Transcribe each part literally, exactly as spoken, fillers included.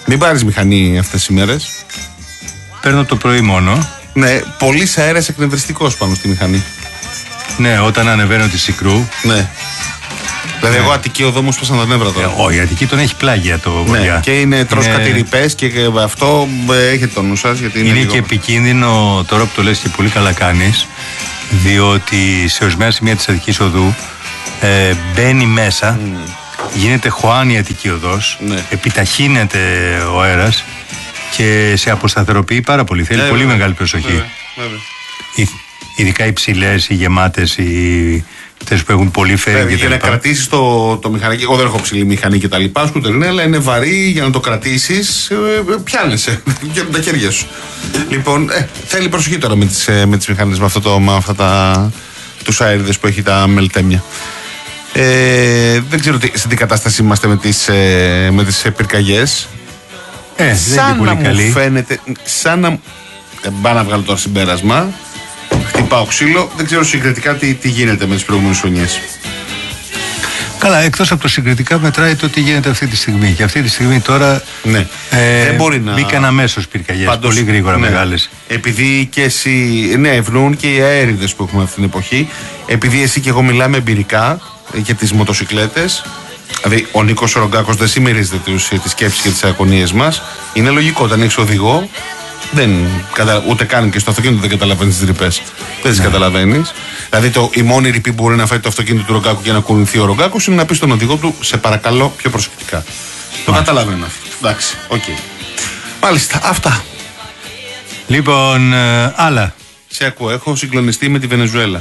Μην πάρεις μηχανή αυτές τις ημέρες. Παίρνω το πρωί μόνο. Ναι, πολύ αέρας εκνευριστικός πάνω στη μηχανή. Ναι, όταν ανεβαίνω τη Σικρού. Ναι. Δηλαδή, ναι. εγώ Αττική οδό μου σπάσαν τα νεύρα τώρα. Ε, όχι, η Αττική τον έχει πλάγια το βορειά. Ναι, και είναι τρως είναι... κάτι ρηπές και αυτό ε, έχετε το νου σας. Γιατί είναι είναι λίγο... και επικίνδυνο τώρα που το λες και πολύ καλά κάνεις, διότι σε ορισμένα σημεία της Αττικής οδού ε, μπαίνει μέσα, mm. γίνεται χωάνη η Αττική οδός, ναι. επιταχύνεται ο αέρας και σε αποσταθεροποιεί πάρα πολύ. Θέλει ναι, πολύ βέβαια. μεγάλη προσοχή. Βέβαια, βέβαια. Ειδικά οι ψηλές, οι γεμάτες, οι αυτές που έχουν πολύ φέρει. Για να κρατήσεις το, το μηχανάκι. Εγώ δεν έχω ψηλή μηχανή και τα λοιπά. Σκουτερνέλα είναι βαρύ, για να το κρατήσεις. Ε, πιάνεσαι και με τα χέρια σου. Λοιπόν, ε, θέλει προσοχή τώρα με τις, με τις μηχανές, με, αυτό το, με αυτά τα, τους αέριδες που έχει τα μελτέμια. Ε, δεν ξέρω τι, σε τι κατάσταση είμαστε με τις, ε, με τις πυρκαγιές. Ε, σαν να μου καλή. φαίνεται, σαν να. Ε, πάω να βγάλω τώρα συμπέρασμα. Χτυπάω ξύλο, δεν ξέρω συγκριτικά τι, τι γίνεται με τις προηγούμενες χρονιές. Καλά, εκτός από το συγκριτικά μετράει το τι γίνεται αυτή τη στιγμή. Και αυτή τη στιγμή τώρα ναι. ε, δεν μπορεί να... μπήκαν αμέσως πυρκαγιές, πάντως, πολύ γρήγορα ναι. μεγάλες. Επειδή και εσύ, ναι, ευνοούν και οι αέριδες που έχουμε αυτή την εποχή. Επειδή εσύ και εγώ μιλάμε εμπειρικά για τις μοτοσικλέτες. Δηλαδή, ο Νίκος Ρογκάκος δεν συμμερίζεται τις σκέψεις και τις αγωνίες μας. Είναι λογικό, όταν έχεις οδηγό. Δεν, κατα... ούτε καν και στο αυτοκίνητο δεν καταλαβαίνει τις ρηπές. Δεν τις ναι. καταλαβαίνεις. Δηλαδή, το, η μόνη ρηπή που μπορεί να φάει το αυτοκίνητο του Ρογκάκου και να κουνηθεί ο Ρογκάκος είναι να πει στον οδηγό του: σε παρακαλώ πιο προσεκτικά. Το καταλαβαίνω αυτό. Εντάξει, οκ. Okay. Μάλιστα, αυτά. Λοιπόν, ε, άλλα. Σε ακούω, έχω συγκλονιστεί με τη Βενεζουέλα.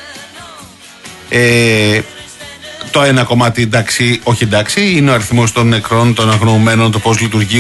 Ε, το ένα κομμάτι εντάξει, όχι εντάξει, είναι ο αριθμός των νεκρών, των αγνοωμένων, το πώς λειτουργεί